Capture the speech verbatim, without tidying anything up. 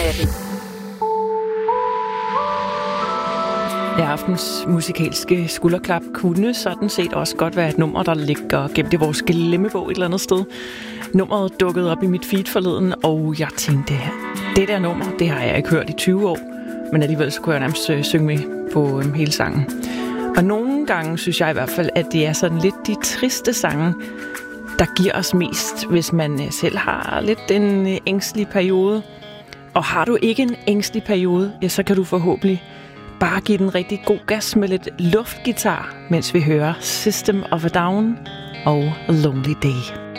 natten. Ja, aftens musikalske skulderklap kunne sådan set også godt være et nummer, der ligger gemt i vores glemmebog et eller andet sted. Nummeret dukkede op i mit feed forleden, og jeg tænkte, det der nummer, det har jeg ikke hørt i tyve år, men alligevel så kunne jeg nærmest synge med på øhm, hele sangen. Og nogle gange synes jeg i hvert fald, at det er sådan lidt de triste sange, der giver os mest, hvis man selv har lidt en ængstelig periode. Og har du ikke en ængstelig periode, ja, så kan du forhåbentlig bare give den rigtig god gas med lidt luftgitar, mens vi hører System of a Down og Lonely Day.